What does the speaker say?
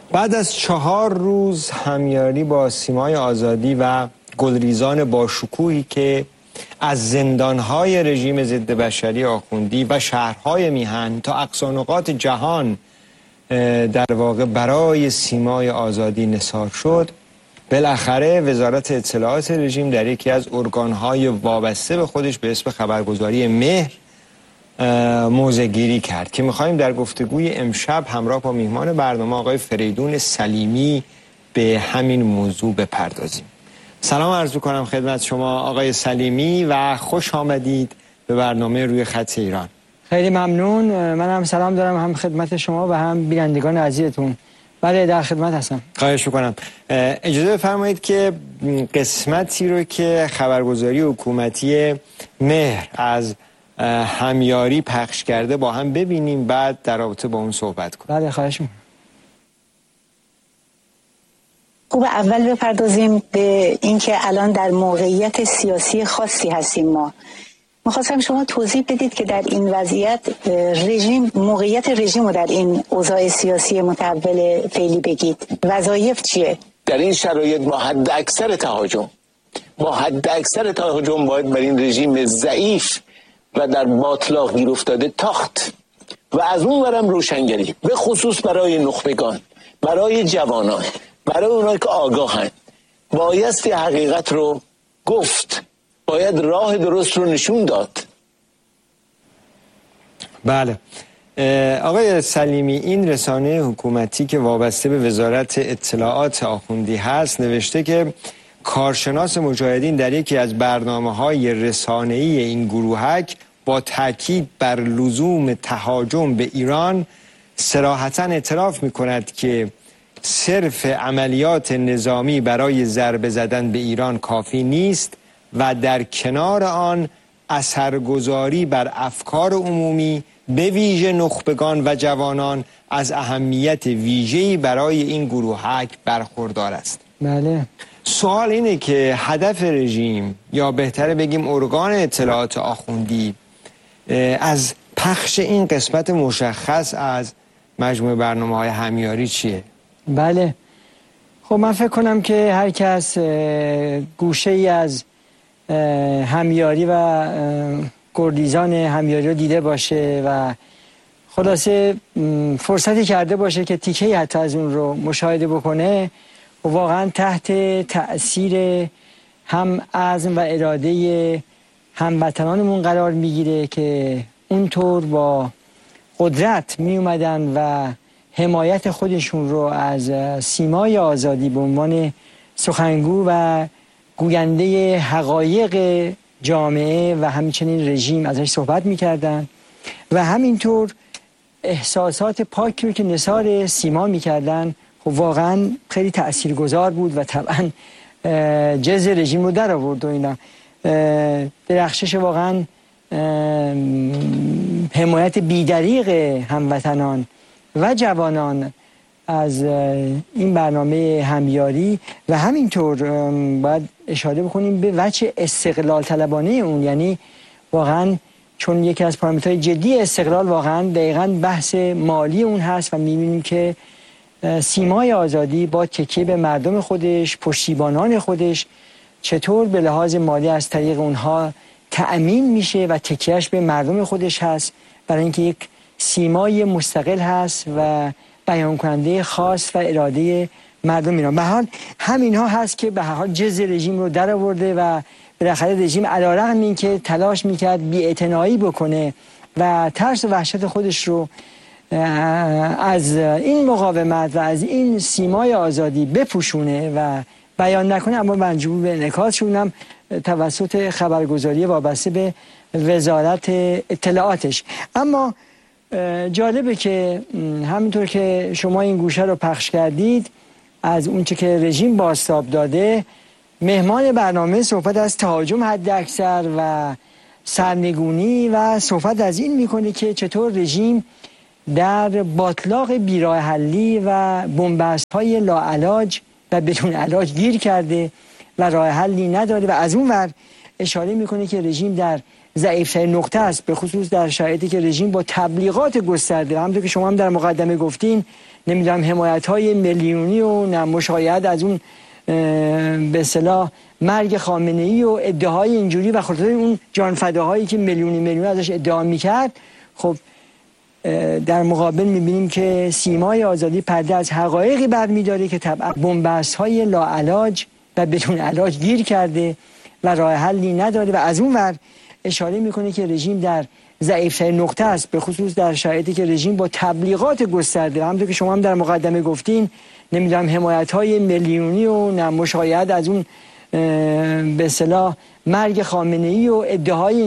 بعد از 4 روز همیاری با سیمای آزادی و گلریزان باشکوهی که از زندانهای رژیم ضد بشری آخوندی و شهرهای میهن تا اقصانقاط جهان در واقع برای سیمای آزادی نثار شد، بالاخره وزارت اطلاعات رژیم در یکی از ارگانهای وابسته به خودش به اسم خبرگزاری مهر موضع‌گیری کرد که می‌خوایم در گفتگوی امشب همراه با میهمان برنامه آقای فریدون سلیمی به همین موضوع بپردازیم. سلام عرض کنم خدمت شما آقای سلیمی و خوش آمدید به برنامه روی خط ایران. خیلی ممنون. من هم سلام دارم هم خدمت شما و هم بینندگان عزیزتون. بله در خدمت هستم. خواهش می‌کنم. اجازه بفرمایید که قسمتی رو که خبرگزاری حکومتی مهر از همیاری پخش کرده با هم ببینیم، بعد در رابطه با اون صحبت کنیم. بله خواهش می‌کنم. خوب اول بپردازیم به اینکه الان در موقعیت سیاسی خاصی هستیم. ما می‌خواستم شما توضیح بدید که در این وضعیت موقعیت رژیم رو در این اوضاع سیاسی متحول فعلی بگید. وظایف چیه؟ در این شرایط با حد اکثر تهاجم باید بر این رژیم ضعیف و در باطلاق گیر افتاده تاخت و از اون ورم روشنگری، به خصوص برای نخبگان، برای جوانان، برای اونایی که آگاهند. بایستی حقیقت رو گفت، باید راه درست رو نشون داد. بله آقای سلیمی، این رسانه حکومتی که وابسته به وزارت اطلاعات آخوندی هست نوشته که کارشناس مجاهدین در یکی از برنامه‌های رسانه‌ای این گروهک با تاکید بر لزوم تهاجم به ایران صراحتاً اعتراف می‌کند که صرف عملیات نظامی برای ضربه زدن به ایران کافی نیست و در کنار آن اثرگذاری بر افکار عمومی به ویژه نخبگان و جوانان از اهمیت ویژه‌ای برای این گروهک برخوردار است. بله. سوال اینه که هدف رژیم، یا بهتره بگیم ارگان اطلاعات آخوندی، از پخش این قسمت مشخص از مجموعه برنامه‌های همیاری چیه؟ بله خب من فکر کنم که هر کس گوشه ای از همیاری و گردیزان همیاری رو دیده باشه و خلاصه فرصتی کرده باشه که تیکه‌ای حتی از اون رو مشاهده بکنه و واقعا تحت تأثیر هم عزم و اراده هموطنانمون قرار میگیره که اونطور با قدرت می اومدن و حمایت خودشون رو از سیمای آزادی به عنوان سخنگو و گوینده حقایق جامعه و همچنین رژیم ازش صحبت میکردن و همینطور احساسات پاکی رو که نثار سیما میکردن خب واقعا خیلی تأثیرگذار بود و طبعا جز رژیم رو در آورد و اینا. درخشش واقعا حمایت بیدریق هموطنان و جوانان از این برنامه همیاری و همینطور باید اشاره بکنیم به وجه استقلال طلبانه اون، یعنی واقعا چون یکی از پارامترهای جدی استقلال واقعا دقیقاً بحث مالی اون هست و میبینیم که سیمای آزادی با تکیه به مردم خودش، پشتیبانان خودش چطور به لحاظ مالی از طریق اونها تأمین میشه و تکیهش به مردم خودش هست، برای اینکه یک سیمای مستقل هست و بیان کننده خاص و اراده مردم ایران. به هر حال همینها هست که به هر حال جز رژیم رو در آورده و بالاخره رژیم علیرغم این که تلاش میکرد بی‌اعتنایی بکنه و ترس و وحشت خودش رو از این مقاومت و از این سیمای آزادی بپوشونه و بیان نکنه، اما مجبور به انعکاس شدن توسط خبرگزاری وابسته به وزارت اطلاعاتش. اما جالبه که همینطور که شما این گوشه رو پخش کردید از اونچه که رژیم بازتاب داده، مهمان برنامه صحبت از تهاجم حد اکثر و سرنگونی و صحبت از این میکنه که چطور رژیم در باطلاق بیراه حلی و بنبست های لاعلاج و بدون علاج گیر کرده و راه حلی نداره و از اون ور اشاره میکنه که رژیم در ضعیف‌ترین نقطه است، به خصوص در شرایطی که رژیم با تبلیغات گسترده، همونطور که شما هم در مقدمه گفتین، نمیدونم حمایت‌های میلیونی و مشایعت از اون به اصطلاح مرگ خامنه‌ای و ادعاهای اینجوری و خاطر اون جانفداهایی که میلیون ازش ادعا میکرد. خب در مقابل میبینیم که سیمای آزادی پرده از حقایقی برمی‌داره که طبعا بن‌بست‌های لاعلاج و بدون علاج گیر کرده و راه حلی نداره و از اون ور اشاره میکنه که رژیم در ضعیف‌ترین نقطه است، به خصوص در شرایطی که رژیم با تبلیغات گسترده، همونطور که شما هم در مقدمه گفتین، نمیدونم حمایت‌های میلیونی و مشایعت از اون به اصطلاح مرگ خامنه‌ای و ادعاهای